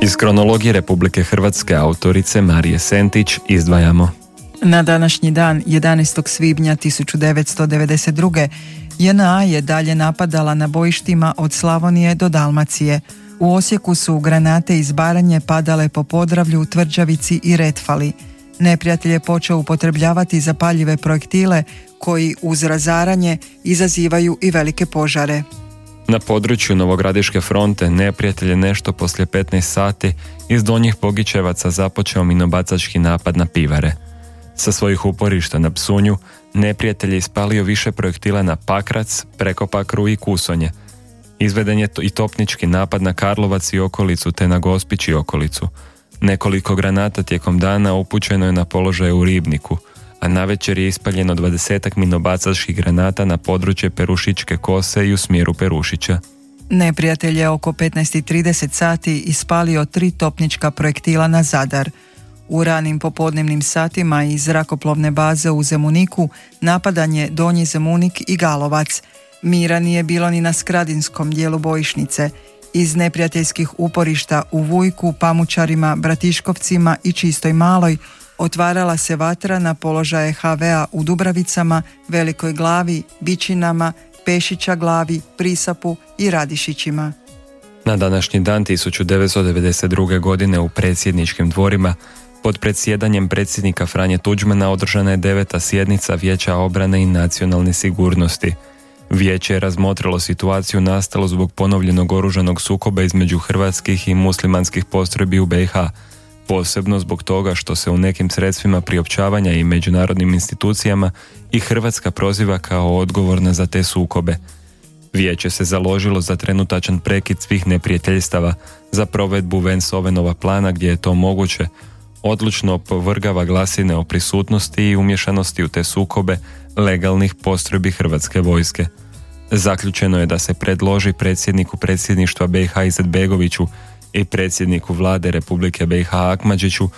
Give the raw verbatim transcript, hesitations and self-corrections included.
Iz kronologije Republike Hrvatske autorice Marije Sentić izdvajamo. Na današnji dan, jedanaestog svibnja tisuću devetsto devedeset druge. J N A je dalje napadala na bojištima od Slavonije do Dalmacije. U Osijeku su granate iz Baranje padale po Podravlju, Tvrđavici i Retfali. Neprijatelj je počeo upotrebljavati zapaljive projektile koji uz razaranje izazivaju i velike požare. Na području Novogradiške fronte neprijatelj je nešto poslije petnaest sati iz Donjih Bogićevaca započeo minobacački napad na Pivare. Sa svojih uporišta na Psunju neprijatelj je ispalio više projektila na Pakrac, Prekopakru i Kusonje. Izveden je i topnički napad na Karlovac i okolicu te na Gospić i okolicu. Nekoliko granata tijekom dana upućeno je na položaje u Ribniku, a navečer je ispaljeno dvadesetak minobacačkih granata na područje Perušićke kose i u smjeru Perušića. Neprijatelj je oko petnaest i trideset sati ispalio tri topnička projektila na Zadar. U ranim popodnevnim satima iz zrakoplovne baze u Zemuniku napadan je Donji Zemunik i Galovac. Mira nije bilo ni na skradinskom dijelu bojišnice. Iz neprijateljskih uporišta u Vujku, Pamučarima, Bratiškovcima i Čistoj Maloj otvarala se vatra na položaje H V-a u Dubravicama, Velikoj Glavi, Bičinama, Pešića Glavi, Prisapu i Radišićima. Na današnji dan tisuću devetsto devedeset druge. godine u predsjedničkim dvorima pod predsjedanjem predsjednika Franje Tuđmana održana je deveta sjednica Vijeća obrane i nacionalne sigurnosti. Vijeće je razmotrilo situaciju nastalu zbog ponovljenog oružanog sukoba između hrvatskih i muslimanskih postrojbi u B i H, posebno zbog toga što se u nekim sredstvima priopćavanja i međunarodnim institucijama i Hrvatska proziva kao odgovorna za te sukobe. Vijeće se založilo za trenutačan prekid svih neprijateljstava, za provedbu Vance-Owenova plana gdje je to moguće, odlučno opovrgava glasine o prisutnosti i umješanosti u te sukobe legalnih postrojbi hrvatske vojske. Zaključeno je da se predloži predsjedniku predsjedništva B i H Izetbegoviću i predsjedniku vlade Republike B i H Akmadžiću